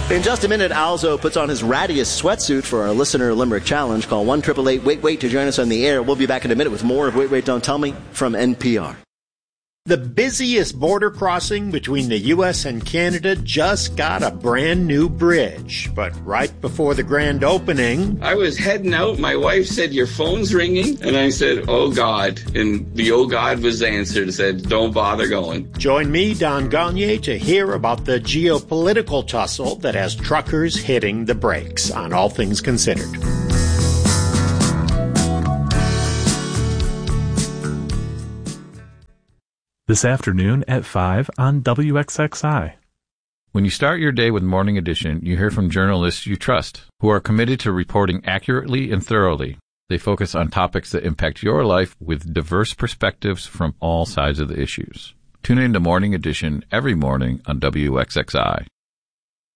In just a minute, Alzo puts on his rattiest sweatsuit for our listener Limerick Challenge. Call 1-888-WAIT-WAIT to join us on the air. We'll be back in a minute with more of Wait, Wait, Don't Tell Me from NPR. The busiest border crossing between the U.S. and Canada just got a brand new bridge. But right before the grand opening, I was heading out. My wife said, "Your phone's ringing." And I said, "Oh, God." And the "oh, God" was answered. It said, "Don't bother going." Join me, Don Gagné, to hear about the geopolitical tussle that has truckers hitting the brakes on All Things Considered. This afternoon at 5 on WXXI. When you start your day with Morning Edition, you hear from journalists you trust, who are committed to reporting accurately and thoroughly. They focus on topics that impact your life with diverse perspectives from all sides of the issues. Tune in to Morning Edition every morning on WXXI.